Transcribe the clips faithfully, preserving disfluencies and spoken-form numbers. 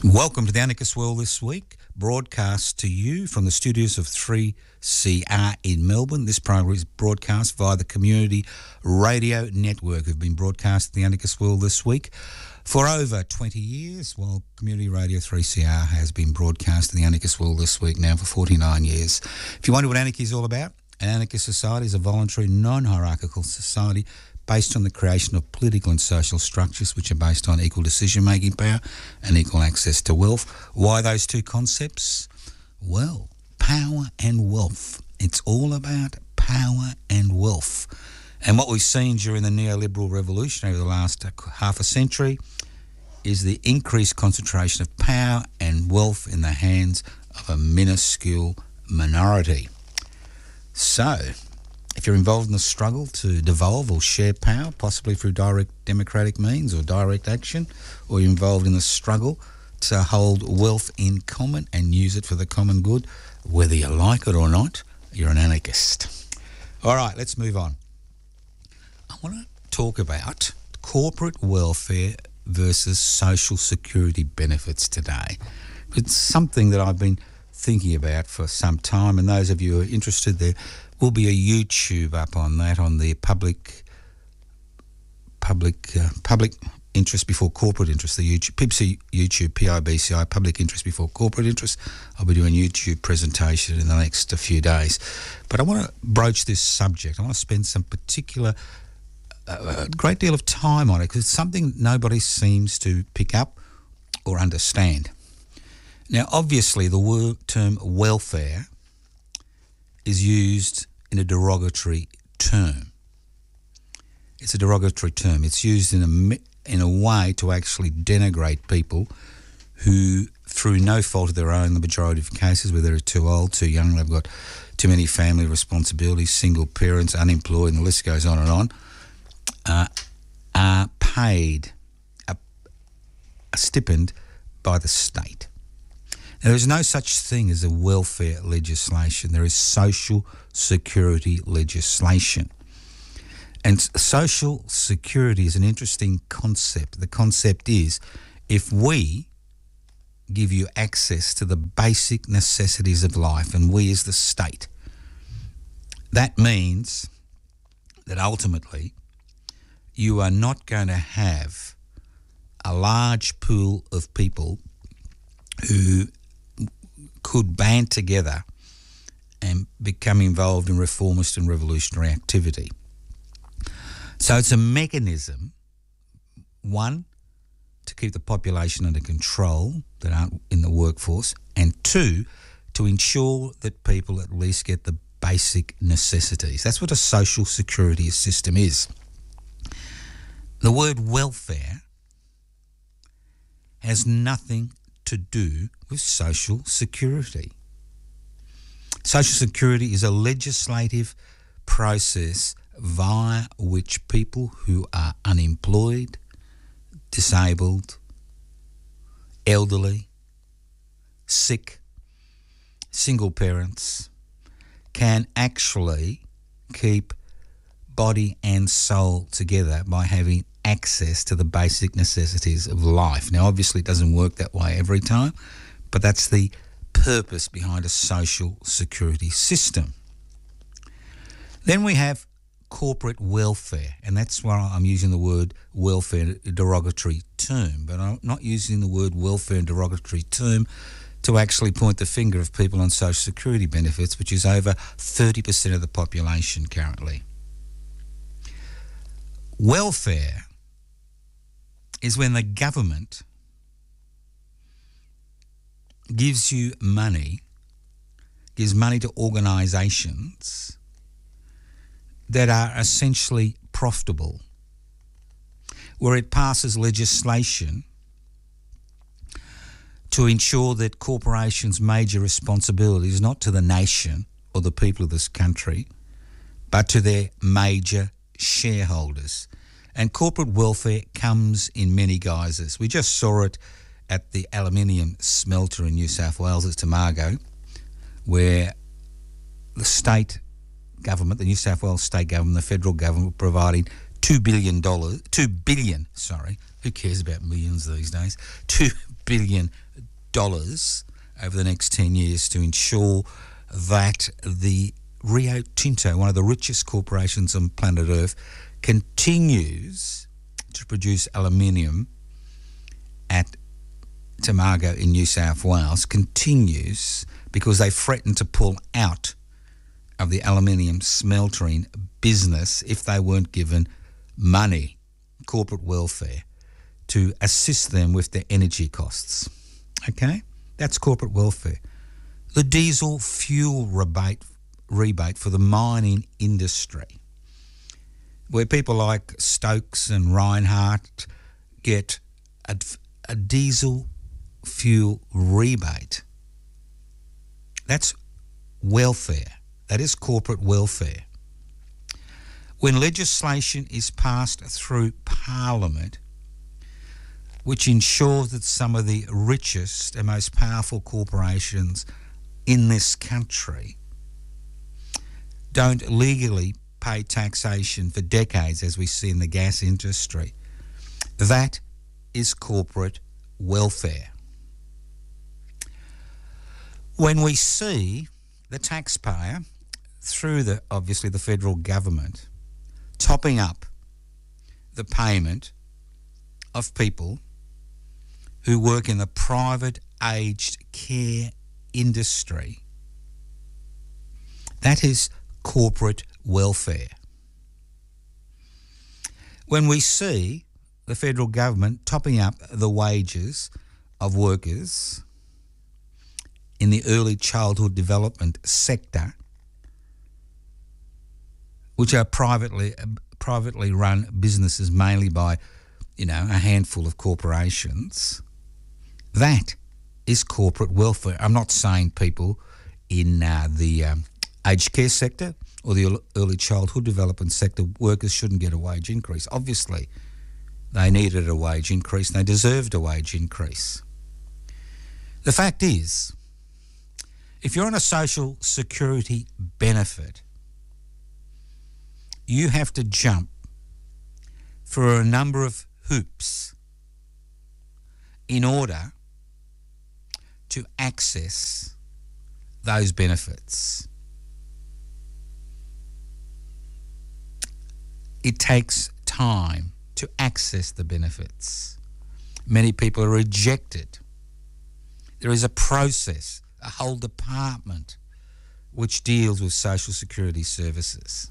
Welcome to the Anarchist World this week, broadcast to you from the studios of three C R in Melbourne. This program is broadcast via the Community Radio Network, who've been broadcast the Anarchist World this week for over twenty years, while Community Radio three C R has been broadcast the Anarchist World this week now for forty-nine years. If you wonder what anarchy is all about, an anarchist society is a voluntary, non-hierarchical society based on the creation of political and social structures which are based on equal decision-making power and equal access to wealth. Why those two concepts? Well, power and wealth. It's all about power and wealth. And what we've seen during the neoliberal revolution over the last half a century is the increased concentration of power and wealth in the hands of a minuscule minority. So, if you're involved in the struggle to devolve or share power, possibly through direct democratic means or direct action, or you're involved in the struggle to hold wealth in common and use it for the common good, whether you like it or not, you're an anarchist. All right, let's move on. I want to talk about corporate welfare versus social security benefits today. It's something that I've been thinking about for some time, and those of you who are interested, there will be a YouTube up on that, on the public public uh, public interest before corporate interest, the YouTube, P I B C I, YouTube, P I B C I, public interest before corporate interest. I'll be doing a YouTube presentation in the next few days. But I want to broach this subject. I want to spend some particular, uh, a great deal of time on it, because it's something nobody seems to pick up or understand. Now, obviously, the word, term welfare is used in a derogatory term. It's a derogatory term. It's used in a, in a way to actually denigrate people who, through no fault of their own, the majority of cases, whether they're too old, too young, they've got too many family responsibilities, single parents, unemployed, and the list goes on and on, uh, are paid a, a stipend by the state. Now, there is no such thing as a welfare legislation. There is social security legislation. And social security is an interesting concept. The concept is, if we give you access to the basic necessities of life, and we as the state, that means that ultimately you are not going to have a large pool of people who could band together and become involved in reformist and revolutionary activity. So it's a mechanism, one, to keep the population under control that aren't in the workforce, and two, to ensure that people at least get the basic necessities. That's what a social security system is. The word welfare has nothing to do with social security. Social security is a legislative process via which people who are unemployed, disabled, elderly, sick, single parents can actually keep body and soul together by having access to the basic necessities of life. Now, obviously, it doesn't work that way every time, but that's the purpose behind a social security system. Then we have corporate welfare, and that's why I'm using the word welfare, a derogatory term, but I'm not using the word welfare, a derogatory term, to actually point the finger of people on social security benefits, which is over thirty percent of the population currently. Welfare is when the government gives you money, gives money to organisations that are essentially profitable, where it passes legislation to ensure that corporations' major responsibility is not to the nation or the people of this country, but to their major shareholders. And corporate welfare comes in many guises. We just saw it at the aluminium smelter in New South Wales at Tomago, where the state government, the New South Wales state government, the federal government were providing two billion dollars, two billion, sorry, who cares about millions these days, two billion dollars over the next ten years to ensure that the Rio Tinto, one of the richest corporations on planet Earth, continues to produce aluminium at Tomago in New South Wales, continues because they threatened to pull out of the aluminium smeltering business if they weren't given money, corporate welfare, to assist them with their energy costs. Okay? That's corporate welfare. The diesel fuel rebate rebate for the mining industry, where people like Stokes and Reinhardt get a, a diesel fuel rebate. That's welfare. That is corporate welfare. When legislation is passed through Parliament, which ensures that some of the richest and most powerful corporations in this country don't legally pay taxation for decades, as we see in the gas industry, that is corporate welfare. When we see the taxpayer, through the obviously the federal government, topping up the payment of people who work in the private aged care industry, that is corporate welfare. When we see the federal government topping up the wages of workers in the early childhood development sector, which are privately privately run businesses mainly by, you know, a handful of corporations, that is corporate welfare. I'm not saying people in uh, the um, aged care sector or the early childhood development sector, workers shouldn't get a wage increase. Obviously, they needed a wage increase and they deserved a wage increase. The fact is, if you're on a social security benefit, you have to jump for a number of hoops in order to access those benefits. It takes time to access the benefits. Many people are rejected. There is a process, a whole department which deals with social security services.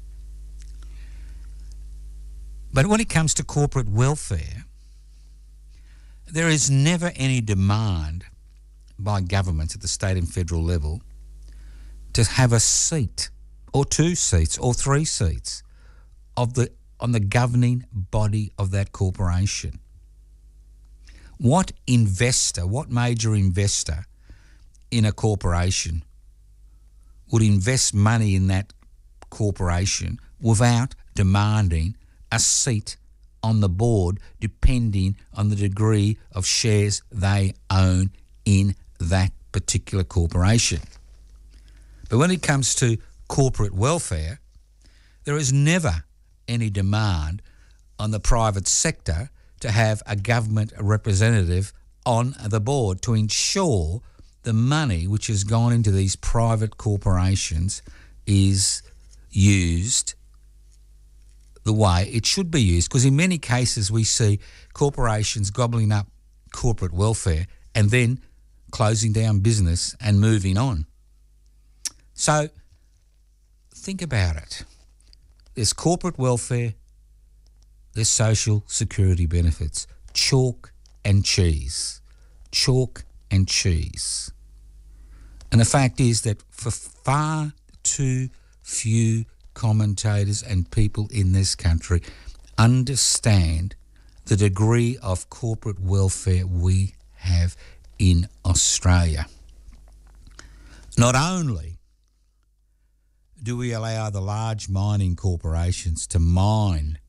But when it comes to corporate welfare, there is never any demand by governments at the state and federal level to have a seat or two seats or three seats of the on the governing body of that corporation. What investor, what major investor in a corporation would invest money in that corporation without demanding a seat on the board, depending on the degree of shares they own in that particular corporation? But when it comes to corporate welfare, there is never any demand on the private sector to have a government representative on the board to ensure the money which has gone into these private corporations is used the way it should be used. Because in many cases we see corporations gobbling up corporate welfare and then closing down business and moving on. So think about it. There's corporate welfare, there's social security benefits. Chalk and cheese. Chalk and cheese. And the fact is that for far too few commentators and people in this country understand the degree of corporate welfare we have in Australia. Not only do we allow the large mining corporations to mine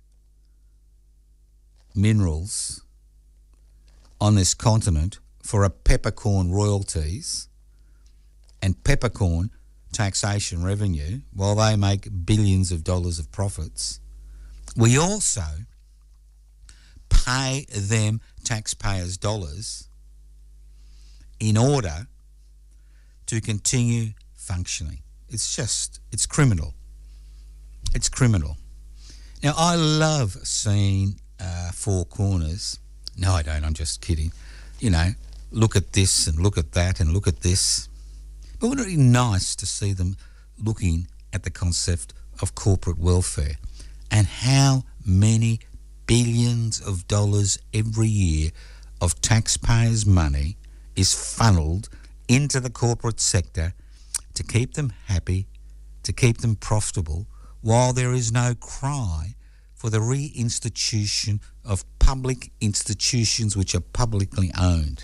minerals on this continent for a peppercorn royalties and peppercorn taxation revenue while they make billions of dollars of profits, we also pay them taxpayers' dollars in order to continue functioning. It's just, it's criminal. It's criminal. Now, I love seeing uh, Four Corners. No, I don't, I'm just kidding. You know, look at this and look at that and look at this. But wouldn't it be nice to see them looking at the concept of corporate welfare and how many billions of dollars every year of taxpayers' money is funneled into the corporate sector to keep them happy, to keep them profitable, while there is no cry for the reinstitution of public institutions which are publicly owned.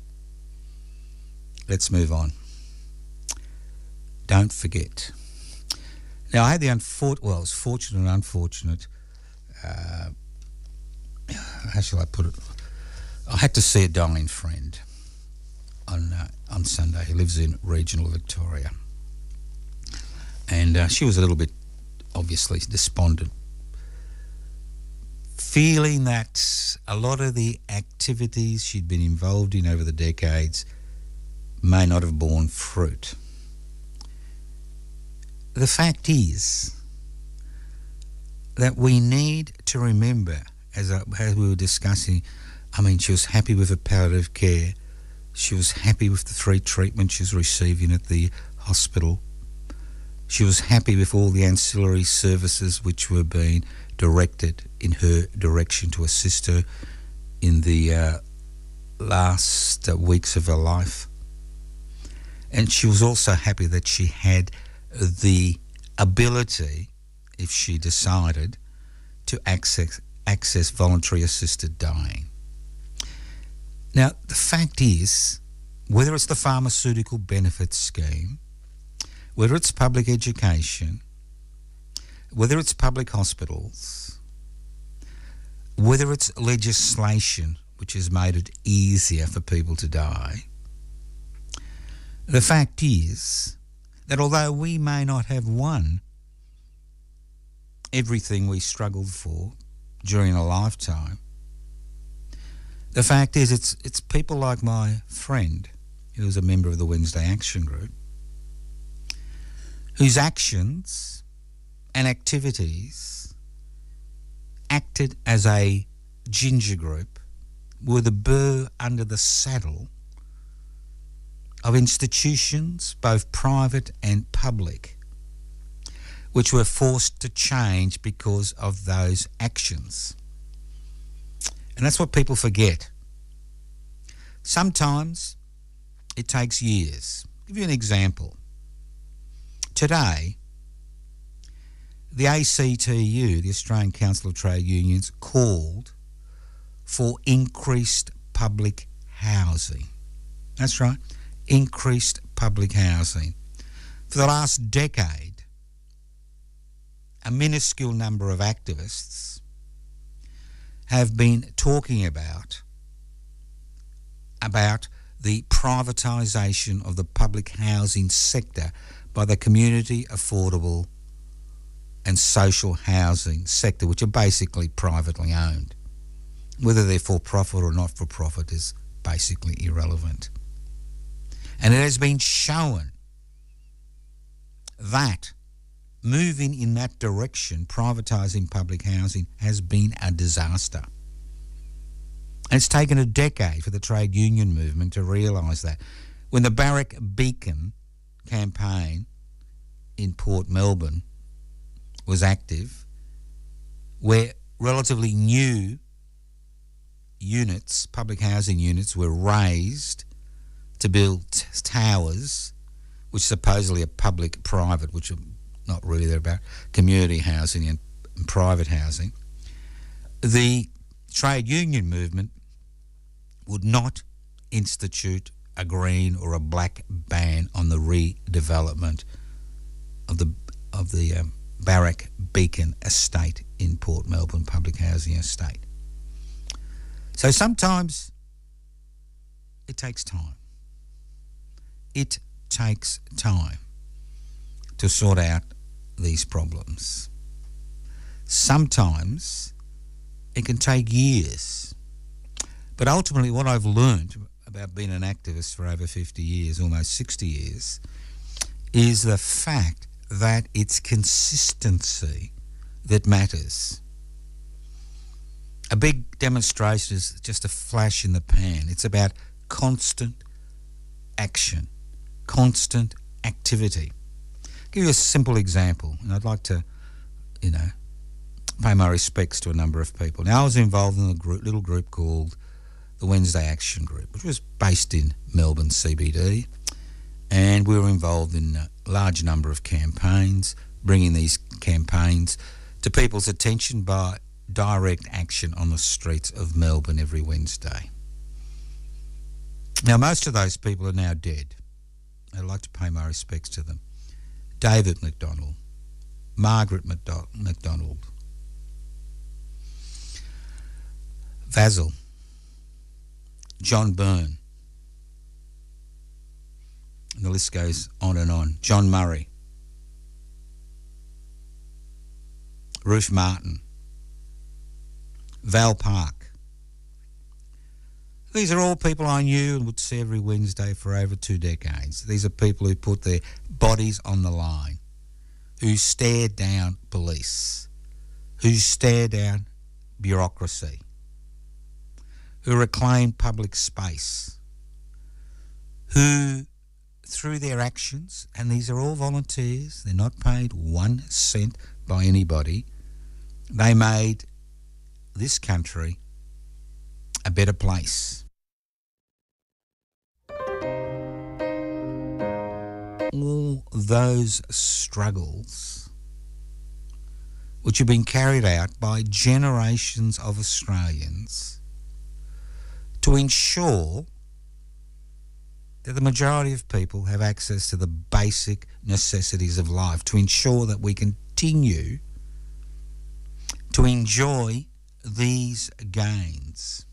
Let's move on. Don't forget. Now, I had the unfortunate, well, it was fortunate and unfortunate, uh, how shall I put it? I had to see a dying friend on uh, on Sunday. He lives in regional Victoria. And uh, she was a little bit, obviously, despondent, feeling that a lot of the activities she'd been involved in over the decades may not have borne fruit. The fact is that we need to remember, as, I, as we were discussing, I mean, she was happy with her palliative care. She was happy with the three treatments she was receiving at the hospital. She was happy with all the ancillary services which were being directed in her direction to assist her in the uh, last uh, weeks of her life. And she was also happy that she had the ability, if she decided, to access access voluntary assisted dying. Now, the fact is, whether it's the pharmaceutical benefits scheme, whether it's public education, whether it's public hospitals, whether it's legislation which has made it easier for people to die, the fact is that although we may not have won everything we struggled for during a lifetime, the fact is it's it's people like my friend, who was a member of the Wednesday Action Group, whose actions and activities acted as a ginger group, were the burr under the saddle of institutions, both private and public, which were forced to change because of those actions. And that's what people forget. Sometimes it takes years. I'll give you an example. Today, the A C T U, the Australian Council of Trade Unions, called for increased public housing. That's right, increased public housing. For the last decade, a minuscule number of activists have been talking about, about the privatisation of the public housing sector by the community affordable and social housing sector, which are basically privately owned. Whether they're for-profit or not for-profit is basically irrelevant. And it has been shown that moving in that direction, privatising public housing, has been a disaster. And it's taken a decade for the trade union movement to realise that. When the Barrack Beacon campaign in Port Melbourne was active, where relatively new units, public housing units, were raised to build t- towers, which supposedly are public-private, which are not really, they're about community housing and, and private housing. The trade union movement would not institute a green or a black ban on the redevelopment of the of the um, Barrack Beacon estate in Port Melbourne, public housing estate. So sometimes it takes time. It takes time to sort out these problems. Sometimes it can take years. But ultimately what I've learned about being an activist for over fifty years, almost sixty years, is the fact that it's consistency that matters. A big demonstration is just a flash in the pan. It's about constant action, constant activity. I'll give you a simple example, and I'd like to, you know, pay my respects to a number of people. Now, I was involved in a group, little group called the Wednesday Action Group, which was based in Melbourne C B D, and we were involved in a large number of campaigns, bringing these campaigns to people's attention by direct action on the streets of Melbourne every Wednesday. Now, most of those people are now dead. I'd like to pay my respects to them. David McDonald, Margaret McDonald, Vasil, John Byrne, and the list goes on and on. John Murray, Ruth Martin, Val Park. These are all people I knew and would see every Wednesday for over two decades. These are people who put their bodies on the line, who stare down police, who stare down bureaucracy, who reclaim public space, who, through their actions, and these are all volunteers, they're not paid one cent by anybody, they made this country a better place. All those struggles which have been carried out by generations of Australians to ensure that the majority of people have access to the basic necessities of life, to ensure that we continue to enjoy these gains.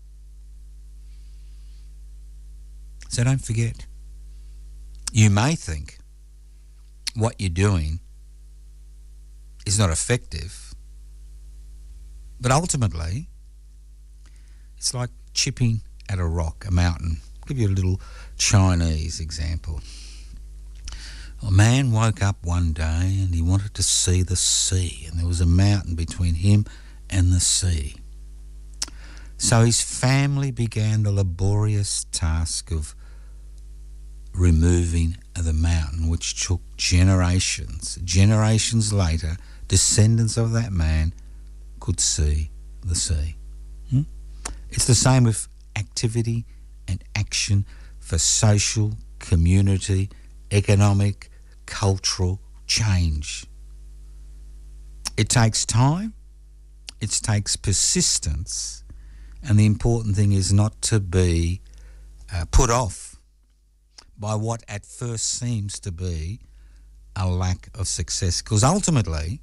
So don't forget, you may think what you're doing is not effective, but ultimately it's like chipping at a rock, a mountain. I'll give you a little Chinese example. A man woke up one day and he wanted to see the sea, and there was a mountain between him and the sea. So his family began the laborious task of removing the mountain, which took generations. Generations later, descendants of that man could see the sea. Hmm? It's the same with activity and action for social, community, economic, cultural change. It takes time, it takes persistence, and the important thing is not to be uh, put off by what at first seems to be a lack of success, because ultimately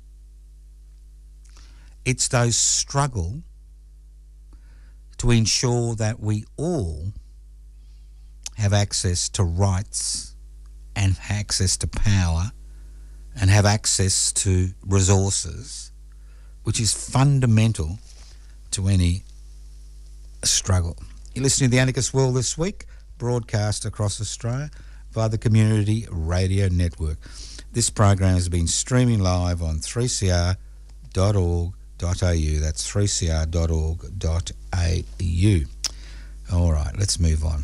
it's those struggle to ensure that we all have access to rights and access to power and have access to resources, which is fundamental to any struggle. You're listening to The Anarchist World This Week, broadcast across Australia via the Community Radio Network. This program has been streaming live on three c r dot org dot a u. That's three c r dot org dot a u. All right, let's move on.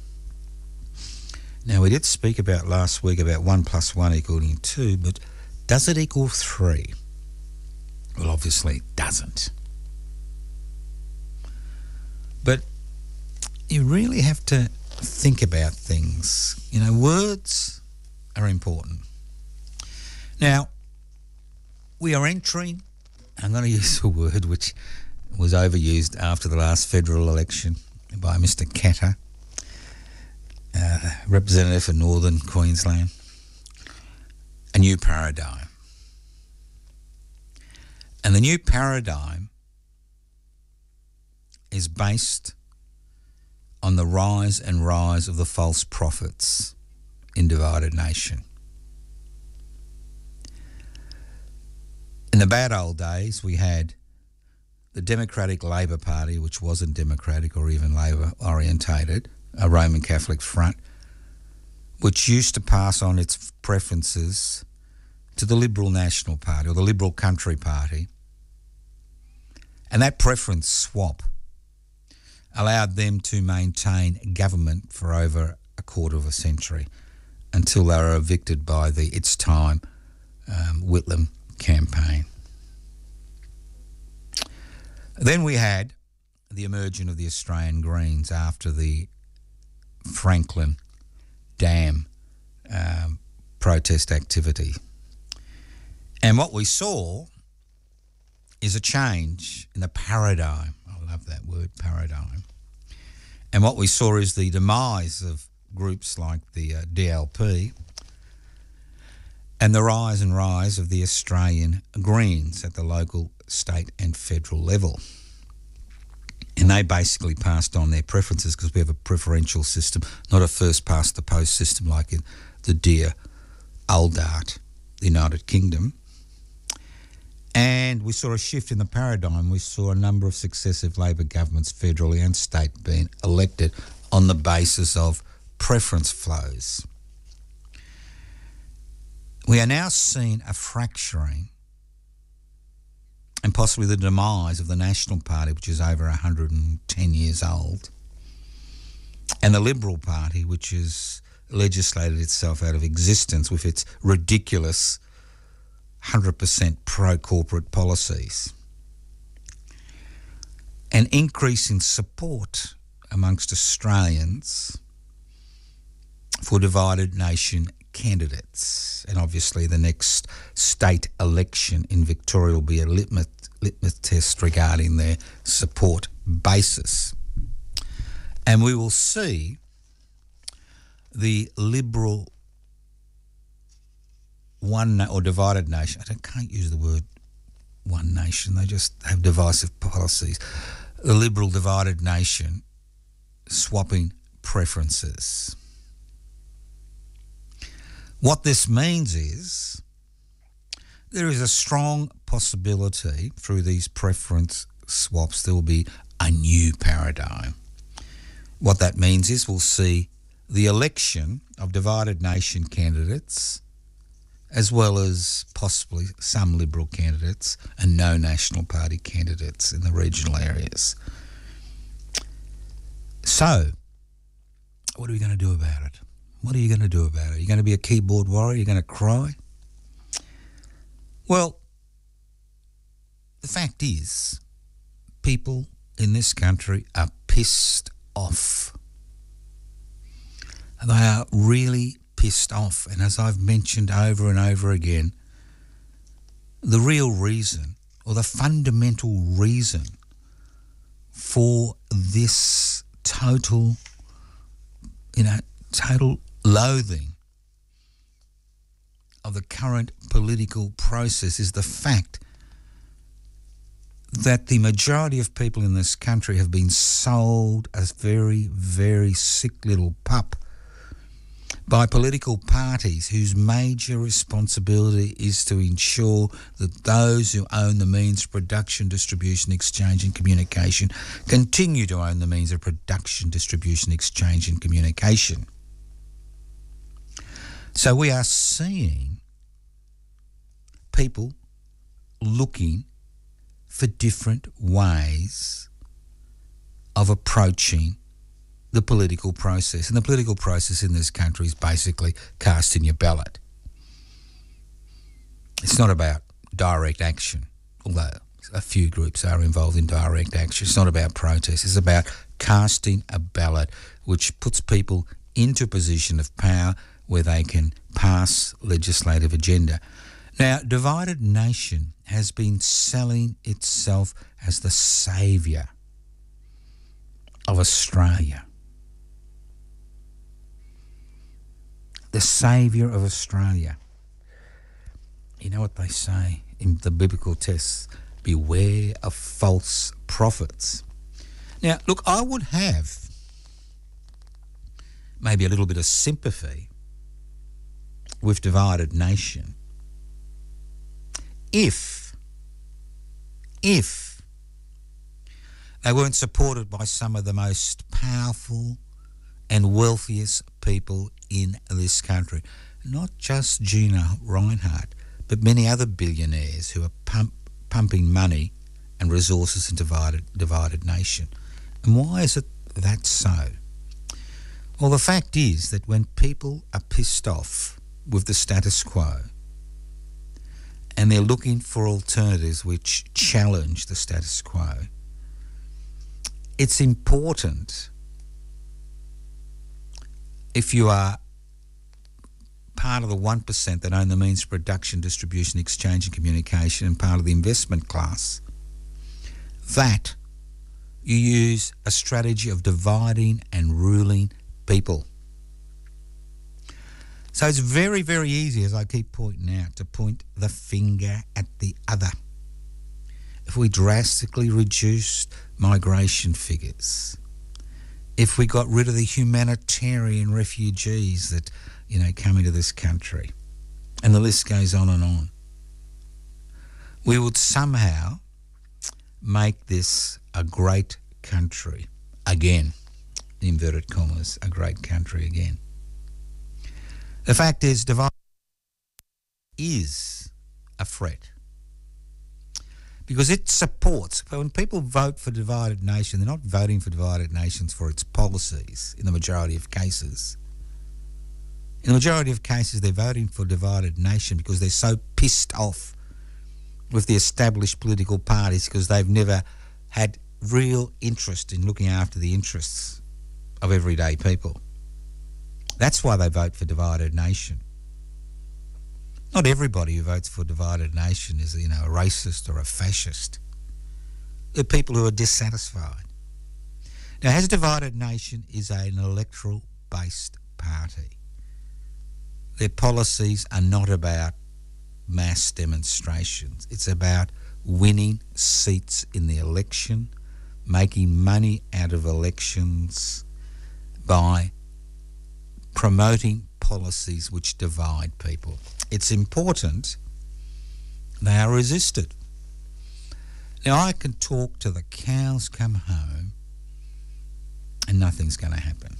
Now, we did speak about last week about one plus one equaling two, but does it equal three? Well, obviously it doesn't. But you really have to think about things. You know, words are important. Now, we are entering, I'm going to use a word which was overused after the last federal election by Mister Katter, uh, representative for Northern Queensland, a new paradigm. And the new paradigm is based on the rise and rise of the false prophets in divided nation. In the bad old days, we had the Democratic Labor Party, which wasn't democratic or even Labor orientated, a Roman Catholic front, which used to pass on its preferences to the Liberal National Party or the Liberal Country Party. And that preference swap allowed them to maintain government for over a quarter of a century until they were evicted by the It's Time um, Whitlam campaign. Then we had the emergence of the Australian Greens after the Franklin Dam um, protest activity. And what we saw is a change in the paradigm. I love that word, paradigm. And what we saw is the demise of groups like the uh, D L P and the rise and rise of the Australian Greens at the local, state and federal level. And they basically passed on their preferences because we have a preferential system, not a first-past-the-post system like in the dear old art, the United Kingdom. And we saw a shift in the paradigm. We saw a number of successive Labor governments, federally and state, being elected on the basis of preference flows. We are now seeing a fracturing and possibly the demise of the National Party, which is over one hundred ten years old, and the Liberal Party, which has legislated itself out of existence with its ridiculous one hundred percent pro-corporate policies. An increase in support amongst Australians for divided nation candidates. And obviously the next state election in Victoria will be a litmus, litmus test regarding their support basis. And we will see the Liberal one or divided nation. I don't, can't use the word one nation. They just have divisive policies. The Liberal divided nation swapping preferences. What this means is there is a strong possibility through these preference swaps there will be a new paradigm. What that means is we'll see the election of divided nation candidates as well as possibly some Liberal candidates and no National Party candidates in the regional areas. So, what are we going to do about it? What are you going to do about it? Are you going to be a keyboard warrior? Are you going to cry? Well, the fact is, people in this country are pissed off. They are really pissed off. And as I've mentioned over and over again, the real reason or the fundamental reason for this total, you know, total loathing of the current political process is the fact that the majority of people in this country have been sold as very, very sick little pup by political parties whose major responsibility is to ensure that those who own the means of production, distribution, exchange and communication continue to own the means of production, distribution, exchange and communication. So we are seeing people looking for different ways of approaching the political process. And the political process in this country is basically casting your ballot. It's not about direct action, although a few groups are involved in direct action. It's not about protest. It's about casting a ballot, which puts people into a position of power where they can pass legislative agenda. Now, Divided Nation has been selling itself as the saviour of Australia. The saviour of Australia. You know what they say in the biblical texts? Beware of false prophets. Now, look, I would have maybe a little bit of sympathy with Divided Nation if, if They weren't supported by some of the most powerful and wealthiest people in this country. Not just Gina Rinehart, but many other billionaires who are pump, pumping money and resources into divided, divided nation. And why is it that so? Well, the fact is that when people are pissed off with the status quo and they're looking for alternatives which challenge the status quo, it's important, if you are part of the one percent that own the means of production, distribution, exchange and communication, and part of the investment class, that you use a strategy of dividing and ruling people. So it's very, very easy, as I keep pointing out, to point the finger at the other. If we drastically reduced migration figures, if we got rid of the humanitarian refugees that, you know, come into this country, and the list goes on and on, we would somehow make this a great country again, inverted commas, a great country again. The fact is, divided is a threat because it supports, when people vote for divided nation, they're not voting for divided nations for its policies in the majority of cases. In the majority of cases, they're voting for divided nation because they're so pissed off with the established political parties because they've never had real interest in looking after the interests of everyday people. That's why they vote for divided nation. Not everybody who votes for divided nation is, you know, a racist or a fascist. They're people who are dissatisfied. Now, Has Divided Nation is an electoral-based party. Their policies are not about mass demonstrations. It's about winning seats in the election, making money out of elections by promoting policies which divide people. It's important they are resisted. Now, I can talk till the cows come home and nothing's going to happen.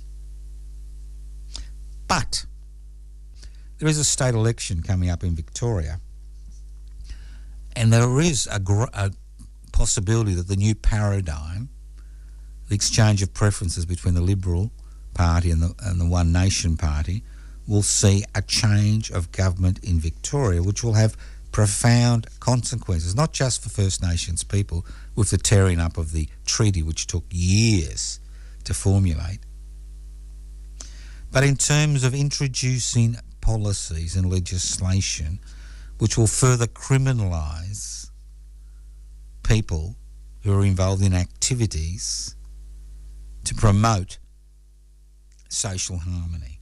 But there is a state election coming up in Victoria, and there is a, gr- a possibility that the new paradigm, the exchange of preferences between the Liberal Party and the, and the One Nation Party, will see a change of government in Victoria, which will have profound consequences, not just for First Nations people with the tearing up of the treaty, which took years to formulate, but in terms of introducing policies and legislation which will further criminalise people who are involved in activities to promote social harmony.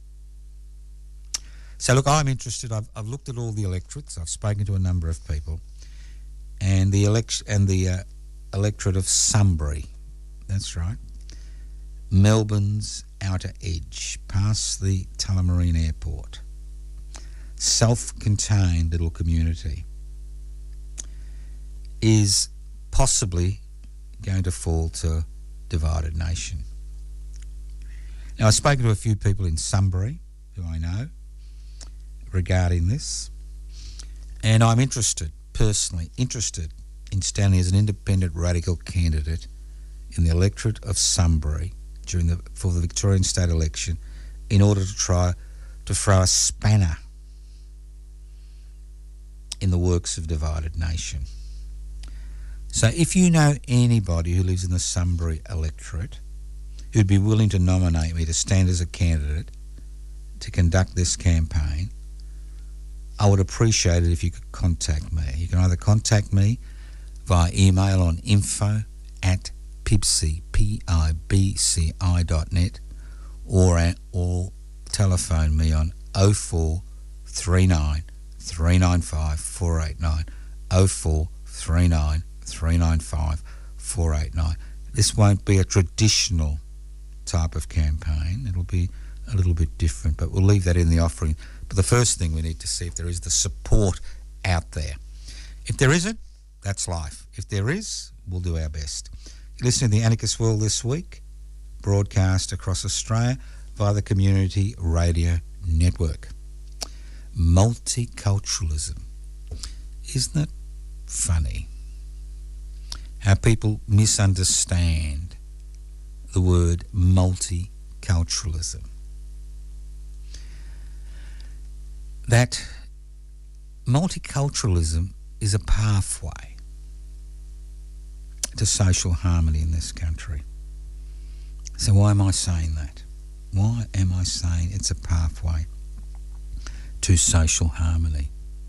So look, I'm interested. I've, I've looked at all the electorates. I've spoken to a number of people, and the election and the uh, electorate of Sunbury. That's right, Melbourne's outer edge, past the Tullamarine Airport. Self-contained little community is possibly going to fall to divided nation. Now, I've spoken to a few people in Sunbury who I know regarding this, and I'm interested, personally interested, in standing as an independent radical candidate in the electorate of Sunbury during the for the Victorian state election, in order to try to throw a spanner in the works of divided nation. So if you know anybody who lives in the Sunbury electorate who'd be willing to nominate me to stand as a candidate to conduct this campaign, I would appreciate it if you could contact me. You can either contact me via email on info at pibci, P I B C I dot net, or, at, or telephone me on oh four three nine, three nine five, four eight nine, oh four three nine, three nine five, four eight nine. This won't be a traditional type of campaign. It'll be a little bit different, but we'll leave that in the offering. But the first thing we need to see if there is the support out there. If there isn't, that's life. If there is, we'll do our best. Listen to the Anarchist World this week, broadcast across Australia via the Community Radio Network. Multiculturalism. Isn't it funny how people misunderstand the word multiculturalism? That multiculturalism is a pathway to social harmony in this country. So why am I saying that? Why am I saying it's a pathway to social harmony?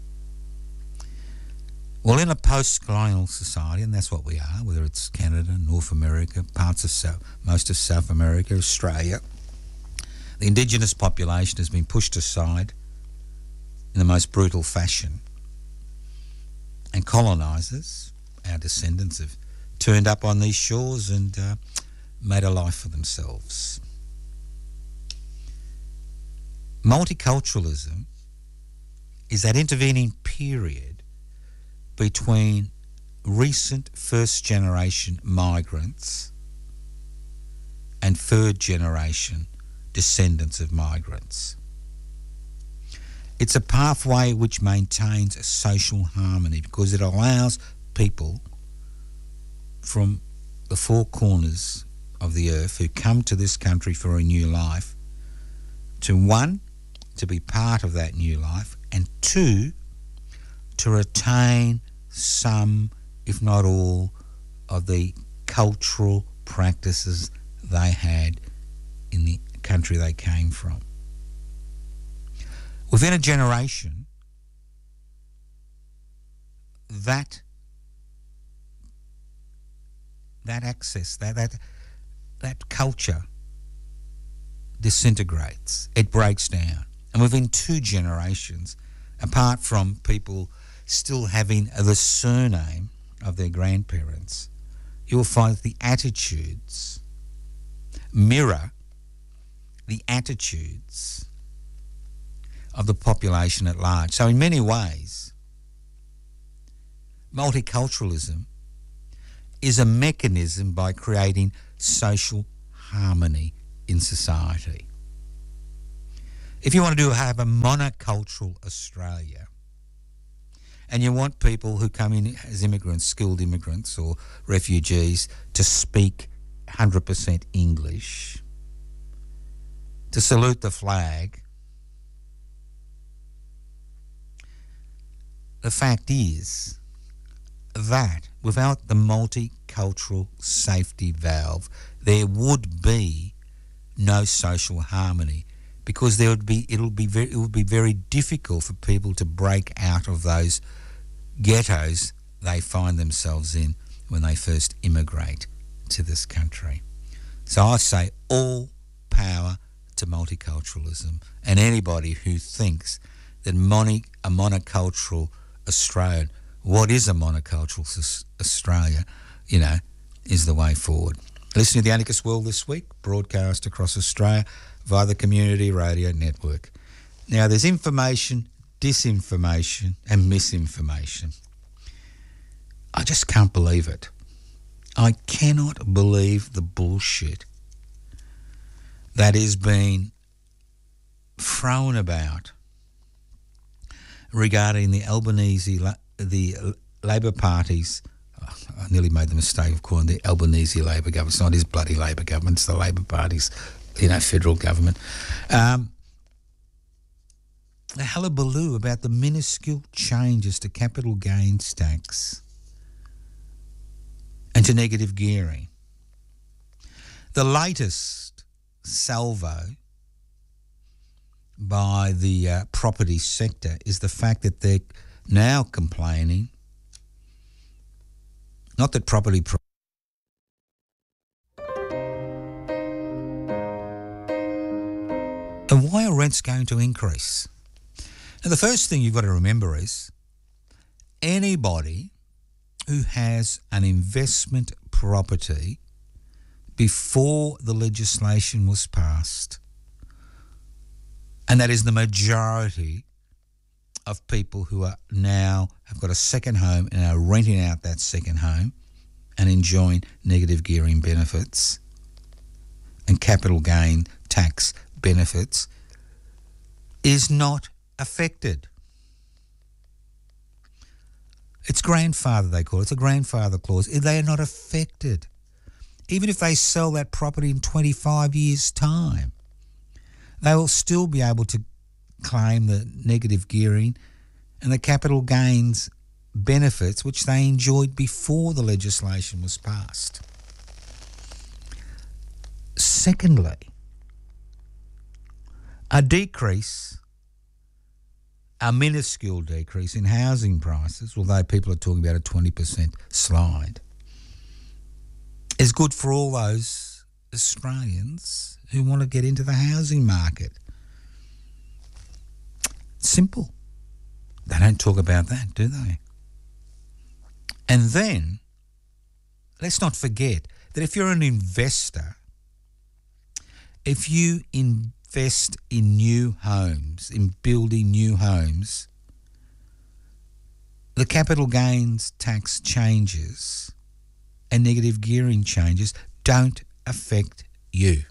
Well, in a post-colonial society, and that's what we are, whether it's Canada, North America, parts of South, most of South America, Australia, the indigenous population has been pushed aside in the most brutal fashion. And colonisers, our descendants, have turned up on these shores and uh, made a life for themselves. Multiculturalism is that intervening period between recent first-generation migrants and third-generation descendants of migrants. It's a pathway which maintains social harmony because it allows people from the four corners of the earth who come to this country for a new life to, one, to be part of that new life, and two, to retain some, if not all, of the cultural practices they had in the country they came from. Within a generation, that that access, that that that culture disintegrates. It breaks down. And within two generations, apart from people still having the surname of their grandparents, you will find that the attitudes mirror the attitudes of the population at large. So in many ways, multiculturalism is a mechanism by creating social harmony in society. If you want to do have a monocultural Australia, and you want people who come in as immigrants, skilled immigrants or refugees, to speak one hundred percent English, to salute the flag, the fact is that without the multicultural safety valve, there would be no social harmony, because there would be it'll be very, it would be very difficult for people to break out of those ghettos they find themselves in when they first immigrate to this country. So I say all power to multiculturalism, and anybody who thinks that mono, a monocultural Australian, what is a monocultural Australia, you know, is the way forward. Listen to the Anarchist World this week, broadcast across Australia via the Community Radio Network. Now, there's information, disinformation and misinformation. I just can't believe it. I cannot believe the bullshit that is being thrown about regarding the Albanese, the Labor Party's, oh, I nearly made the mistake of calling the Albanese Labor government. It's not his bloody Labor government, it's the Labor Party's, you know, federal government. Um, the hullabaloo about the minuscule changes to capital gains tax and to negative gearing. The latest salvo by the uh, property sector is the fact that they're now complaining, not that property... Pro- and why are rents going to increase? Now, the first thing you've got to remember is anybody who has an investment property before the legislation was passed, and that is the majority of people who are now have got a second home and are renting out that second home, and enjoying negative gearing benefits and capital gain tax benefits is not affected. It's grandfather, they call it. It's a grandfather clause. They are not affected. Even if they sell that property in twenty-five years' time, they will still be able to claim the negative gearing and the capital gains benefits which they enjoyed before the legislation was passed. Secondly, a decrease, a minuscule decrease in housing prices, although people are talking about a twenty percent slide, is good for all those Australians who want to get into the housing market. Simple. They don't talk about that, do they? And then, let's not forget that if you're an investor, if you invest in new homes, in building new homes, the capital gains tax changes and negative gearing changes don't affect you.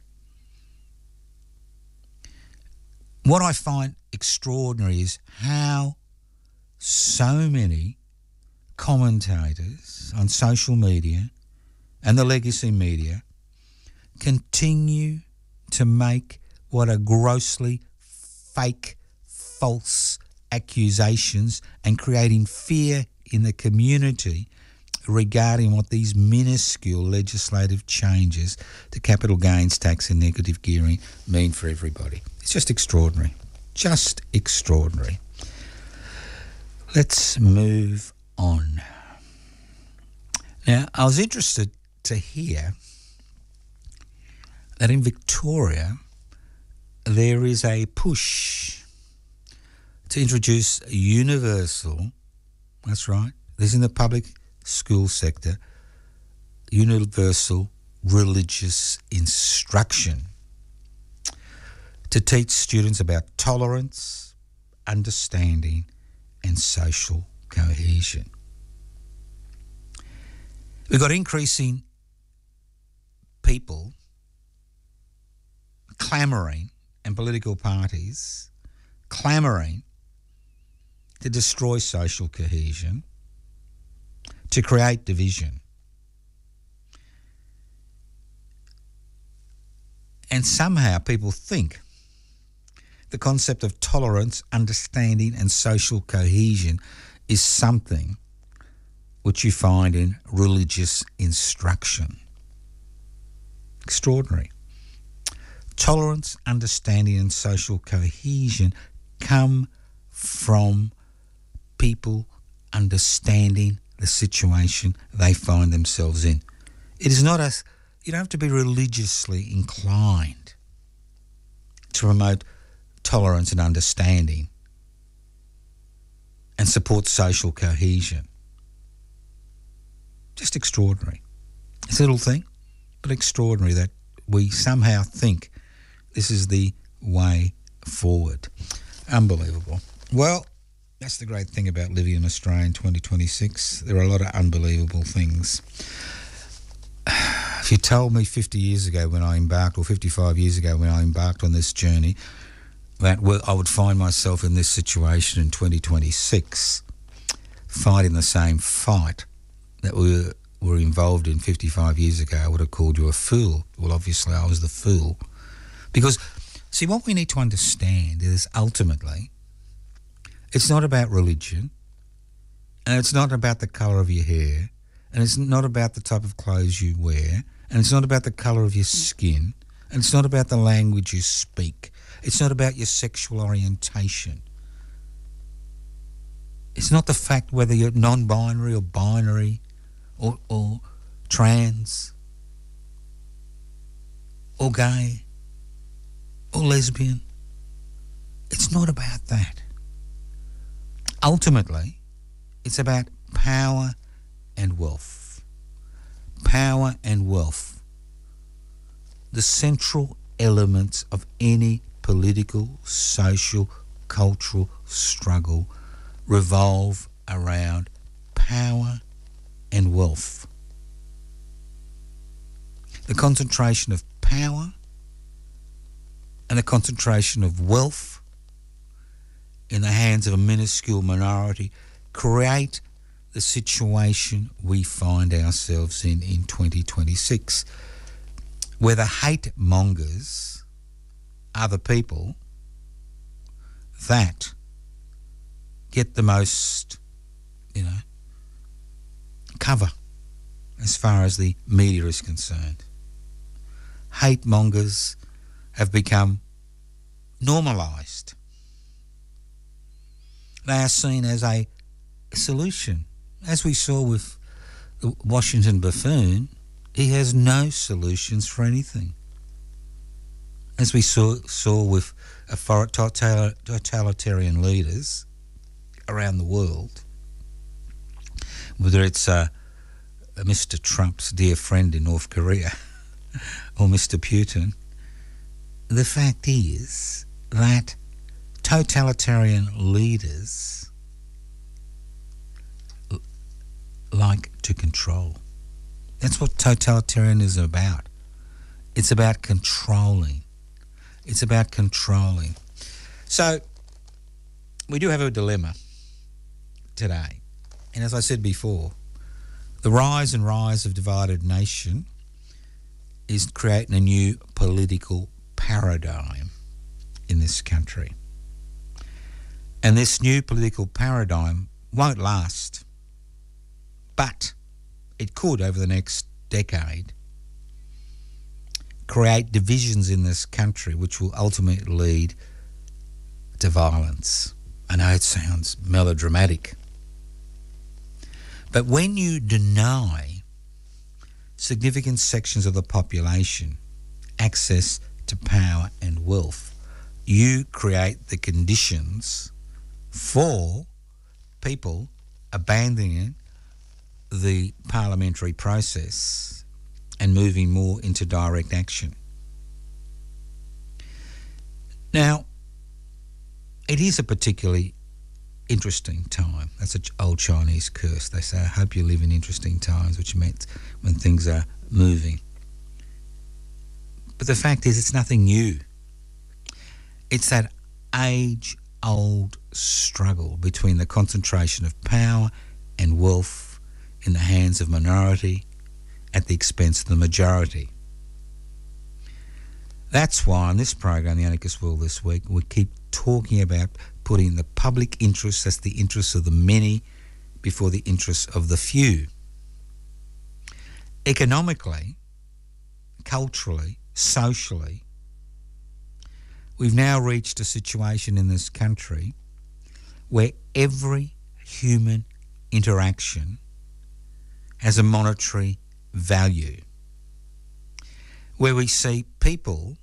What I find extraordinary is how so many commentators on social media and the legacy media continue to make what are grossly fake, false accusations and creating fear in the community regarding what these minuscule legislative changes to capital gains tax and negative gearing mean for everybody. It's just extraordinary. Just extraordinary. Let's move on. Now, I was interested to hear that in Victoria there is a push to introduce universal, that's right, this is in the public school sector, universal religious instruction to teach students about tolerance, understanding and social cohesion. We've got increasing people clamouring, and political parties clamouring to destroy social cohesion, to create division. And somehow people think the concept of tolerance, understanding and social cohesion is something which you find in religious instruction. Extraordinary. Tolerance, understanding and social cohesion come from people understanding the situation they find themselves in. It is not a, you don't have to be religiously inclined to promote tolerance and understanding and support social cohesion. Just extraordinary. It's a little thing, but extraordinary that we somehow think this is the way forward. Unbelievable. Well, that's the great thing about living in Australia in twenty twenty-six. There are a lot of unbelievable things. If you told me fifty years ago when I embarked, or fifty-five years ago when I embarked on this journey, that I would find myself in this situation in twenty twenty-six, fighting the same fight that we were, were involved in fifty-five years ago, I would have called you a fool. Well, obviously I was the fool. Because, see, what we need to understand is ultimately it's not about religion, and it's not about the colour of your hair, and it's not about the type of clothes you wear, and it's not about the colour of your skin, and it's not about the language you speak. It's not about your sexual orientation. It's not the fact whether you're non-binary or binary or, or trans or gay or lesbian. It's not about that. Ultimately, it's about power and wealth. Power and wealth. The central elements of any political, social, cultural struggle revolve around power and wealth. the concentration of power and the concentration of wealth in the hands of a minuscule minority create the situation we find ourselves in in twenty twenty-six, where the hate mongers are the people that get the most, you know, cover as far as the media is concerned. Hate mongers have become normalised. They are seen as a solution. As we saw with the Washington buffoon, he has no solutions for anything. As we saw saw with totalitarian leaders around the world, whether it's uh, Mister Trump's dear friend in North Korea or Mister Putin, the fact is that totalitarian leaders l- like to control. That's what totalitarianism is about. It's about controlling. It's about controlling. So we do have a dilemma today. And as I said before, the rise and rise of divided nation is creating a new political paradigm in this country. And this new political paradigm won't last, but it could, over the next decade, create divisions in this country which will ultimately lead to violence. I know it sounds melodramatic, but when you deny significant sections of the population access to power and wealth, you create the conditions for people abandoning the parliamentary process and moving more into direct action. Now, it is a particularly interesting time. That's an old Chinese curse. They say, I hope you live in interesting times, which means when things are moving. But the fact is, it's nothing new. It's that age-old struggle between the concentration of power and wealth in the hands of minority at the expense of the majority. That's why on this program, The Anarchist World This Week, we keep talking about putting the public interest, that's the interests of the many, before the interests of the few. Economically, culturally, socially, we've now reached a situation in this country where every human interaction has a monetary value, where we see people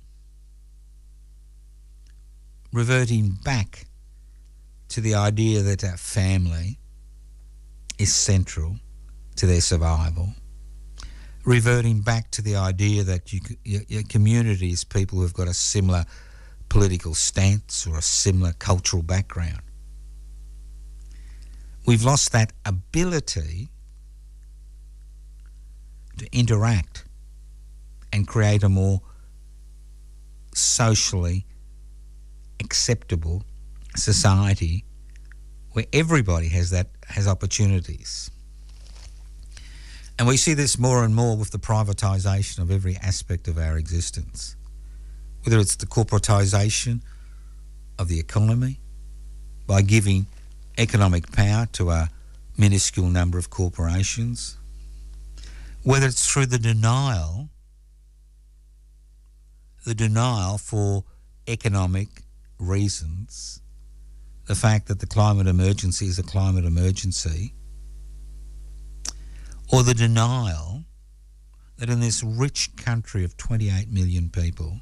reverting back to the idea that our family is central to their survival, reverting back to the idea that you, your, your community is people who have got a similar political stance or a similar cultural background. We've lost that ability to interact and create a more socially acceptable society where everybody has that has opportunities. And we see this more and more with the privatisation of every aspect of our existence, whether it's the corporatisation of the economy by giving economic power to a minuscule number of corporations, whether it's through the denial, the denial for economic reasons, the fact that the climate emergency is a climate emergency, or the denial that in this rich country of twenty-eight million people,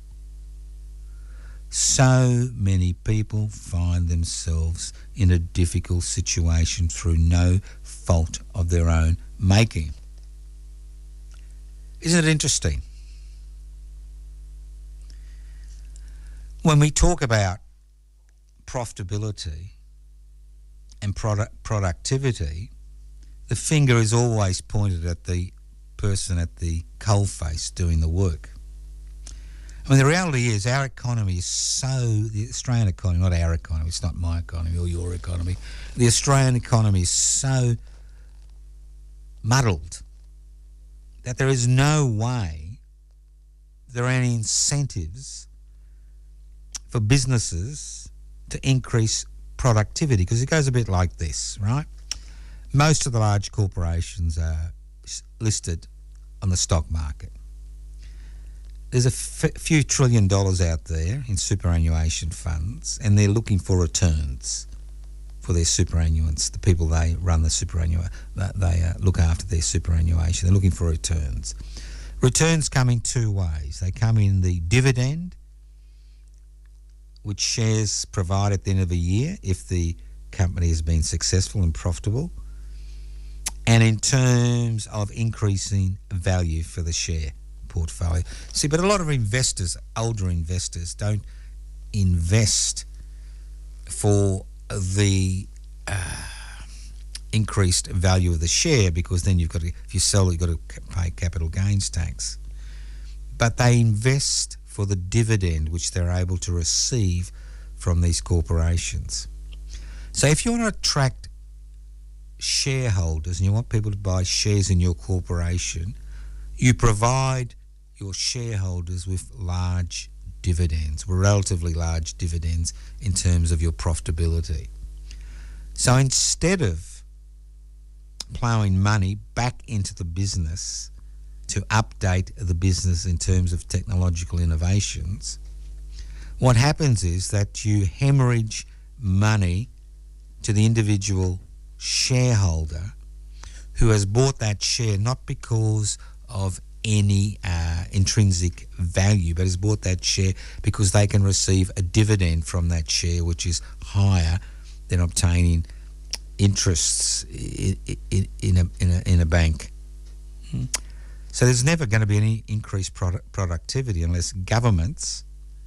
so many people find themselves in a difficult situation through no fault of their own making. Isn't it interesting? When we talk about profitability and product productivity, the finger is always pointed at the person at the coalface doing the work. I mean, the reality is our economy is so, the Australian economy, not our economy, it's not my economy or your economy, the Australian economy is so muddled that there is no way there are any incentives for businesses to increase productivity, because it goes a bit like this, right? Most of the large corporations are listed on the stock market. There's a f- few trillion dollars out there in superannuation funds, and they're looking for returns for their superannuants, the people they run the superannuation, they uh, look after their superannuation. They're looking for returns. Returns come in two ways. They come in the dividend, which shares provide at the end of a year if the company has been successful and profitable, and in terms of increasing value for the share portfolio. See, but a lot of investors, older investors, don't invest for the uh, increased value of the share, because then you've got to, if you sell, you've got to pay capital gains tax. But they invest for the dividend which they're able to receive from these corporations. So if you want to attract shareholders and you want people to buy shares in your corporation, you provide your shareholders with large dividends, relatively large dividends in terms of your profitability. So instead of ploughing money back into the business to update the business in terms of technological innovations, what happens is that you hemorrhage money to the individual shareholder who has bought that share not because of any uh, intrinsic value, but has bought that share because they can receive a dividend from that share which is higher than obtaining interests in, in, in, a, in, a, in a bank. Hmm. So there's never going to be any increased product productivity unless governments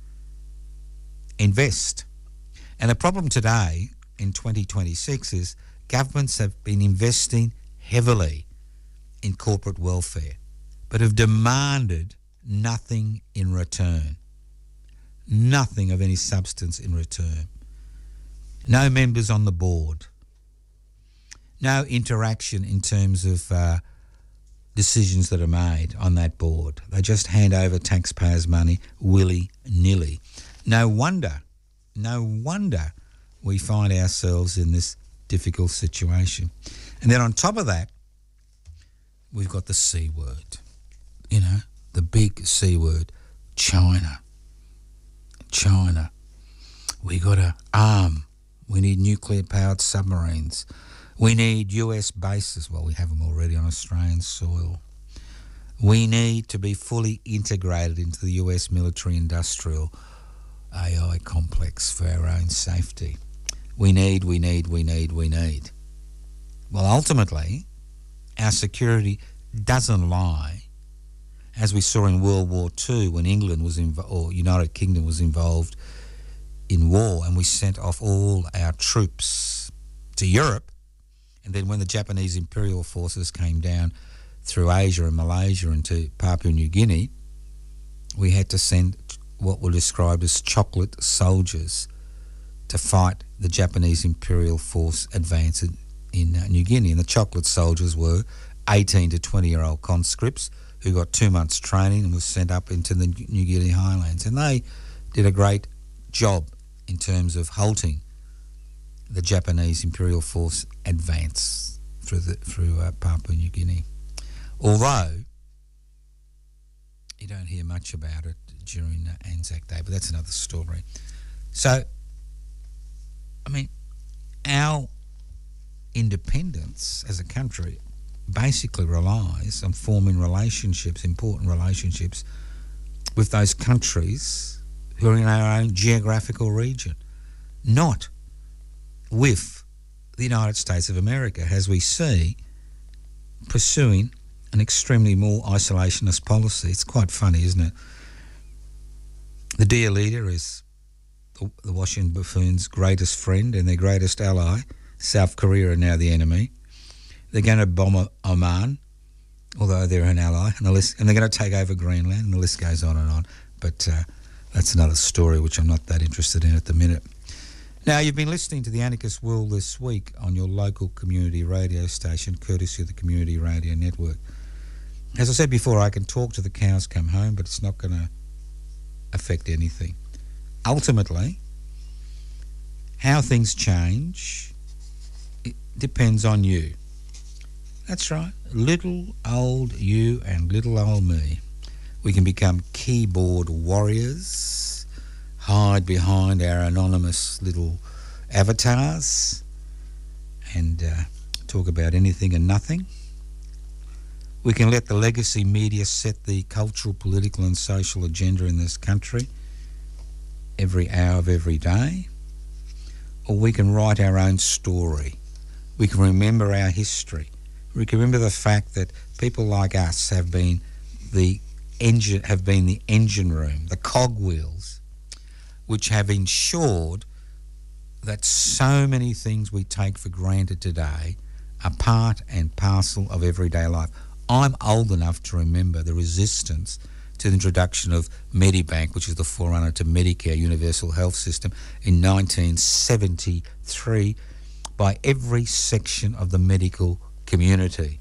invest. And the problem today in twenty twenty-six is governments have been investing heavily in corporate welfare, but have demanded nothing in return. Nothing of any substance in return. No members on the board. No interaction in terms of uh, decisions that are made on that board. They just hand over taxpayers' money willy-nilly. No wonder, no wonder we find ourselves in this difficult situation. And then on top of that, we've got the C word, you know, the big C word, China. China. We got to arm. We need nuclear-powered submarines. We need U S bases. Well, we have them already on Australian soil. We need to be fully integrated into the U S military-industrial A I complex for our own safety. We need, we need, we need, we need. Well, ultimately, our security doesn't lie, as we saw in World War Two when England was inv- or United Kingdom was involved in war, and we sent off all our troops to Europe. And then when the Japanese Imperial Forces came down through Asia and Malaysia into Papua New Guinea, we had to send what were described as chocolate soldiers to fight the Japanese Imperial Force advance in, in uh, New Guinea. And the chocolate soldiers were eighteen to twenty-year-old conscripts who got two months training and was sent up into the New Guinea highlands. And they did a great job in terms of halting the Japanese Imperial Force advance through the, through uh, Papua New Guinea. Although you don't hear much about it during uh, Anzac Day, but that's another story. So, I mean, our independence as a country basically relies on forming relationships, important relationships, with those countries who are in our own geographical region, not with the United States of America, as we see, pursuing an extremely more isolationist policy. It's quite funny, isn't it? The dear leader is the, the Washington buffoon's greatest friend and their greatest ally. South Korea are now the enemy. They're going to bomb Oman although they're an ally, and, the list, and they're going to take over Greenland, and the list goes on and on. But uh, that's another story which I'm not that interested in at the minute. Now, you've been listening to the Anarchist World this week on your local community radio station, courtesy of the Community Radio Network. As I said before, I can talk to the cows come home, but it's not going to affect anything. Ultimately, how things change, it depends on you. That's right, little old you and little old me. We can become keyboard warriors, hide behind our anonymous little avatars, and uh, talk about anything and nothing. We can let the legacy media set the cultural, political and social agenda in this country every hour of every day. Or we can write our own story. We can remember our history. We can remember the fact that people like us have been the engine, have been the engine room, the cogwheels, which have ensured that so many things we take for granted today are part and parcel of everyday life. I'm old enough to remember the resistance to the introduction of Medibank, which is the forerunner to Medicare Universal Health System, in nineteen seventy-three by every section of the medical community.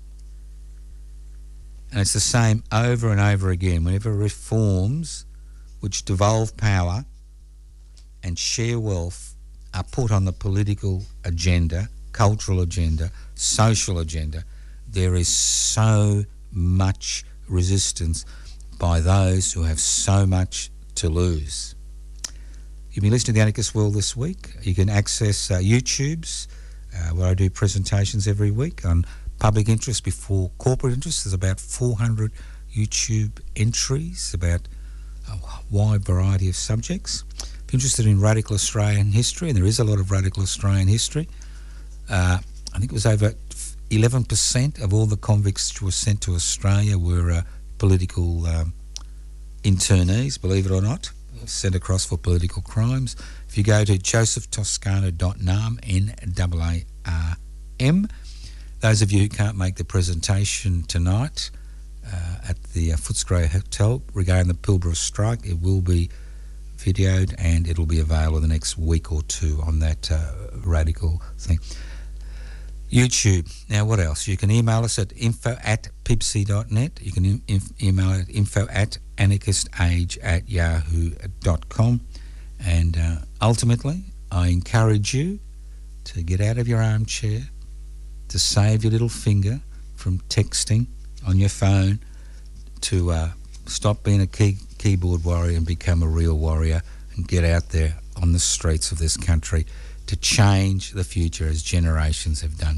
And it's the same over and over again. Whenever reforms which devolve power and share wealth are put on the political agenda, cultural agenda, social agenda, there is so much resistance by those who have so much to lose. You've been listening to The Anarchist World this week. You can access uh, YouTube's, uh, where I do presentations every week on public interest before corporate interest. There's about four hundred YouTube entries about a wide variety of subjects. If you're interested in radical Australian history, and there is a lot of radical Australian history, uh, I think it was over eleven percent of all the convicts who were sent to Australia were uh, political um, internees, believe it or not, sent across for political crimes. If you go to joseph toscano dot nam, N A A R M, those of you who can't make the presentation tonight uh, at the uh, Footscray Hotel regarding the Pilbara strike, it will be videoed and it'll be available the next week or two on that uh, radical thing. YouTube. Now, what else? You can email us at info at pibc dot net. You can e- email at info at anarchistage at yahoo dot com. And uh, ultimately, I encourage you to get out of your armchair, to save your little finger from texting on your phone, to uh, stop being a key- keyboard warrior and become a real warrior, and get out there on the streets of this country to change the future as generations have done